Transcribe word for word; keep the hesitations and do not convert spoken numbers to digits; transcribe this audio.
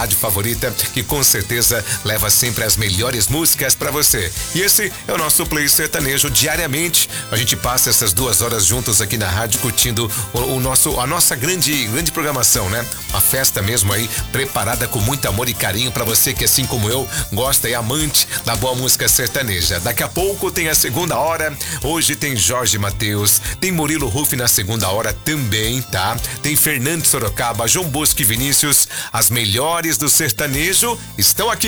rádio favorita, que com certeza leva sempre as melhores músicas pra você. E esse é o nosso Play Sertanejo. Diariamente a gente passa essas duas horas juntos aqui na rádio, curtindo o, o nosso, a nossa grande, grande programação, né? Uma festa mesmo aí, preparada com muito amor e carinho pra você que, assim como eu, gosta e é amante da boa música sertaneja. Daqui a pouco tem a segunda hora. Hoje tem Jorge Mateus, tem Murilo Ruff na segunda hora também, tá? Tem Fernando Sorocaba, João Bosco e Vinícius. As melhores do sertanejo estão aqui.